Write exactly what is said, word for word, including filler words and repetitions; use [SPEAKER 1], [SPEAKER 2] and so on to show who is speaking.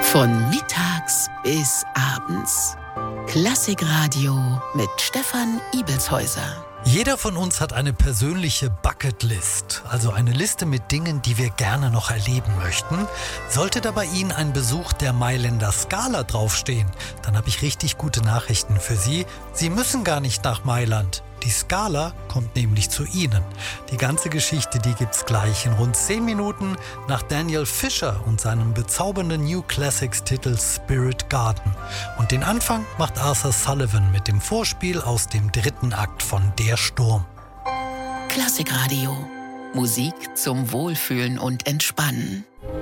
[SPEAKER 1] Von mittags bis abends. Klassikradio mit Stefan Ibelshäuser.
[SPEAKER 2] Jeder von uns hat eine persönliche Bucketlist, also eine Liste mit Dingen, die wir gerne noch erleben möchten. Sollte da bei Ihnen ein Besuch der Mailänder Scala draufstehen, dann habe ich richtig gute Nachrichten für Sie. Sie müssen gar nicht nach Mailand. Die Scala kommt nämlich zu Ihnen. Die ganze Geschichte, die gibt's gleich in rund zehn Minuten nach Daniel Fischer und seinem bezaubernden New Classics-Titel Spirit Garden. Und den Anfang macht Arthur Sullivan mit dem Vorspiel aus dem dritten Akt von Der Sturm.
[SPEAKER 1] Klassikradio. Musik zum Wohlfühlen und Entspannen.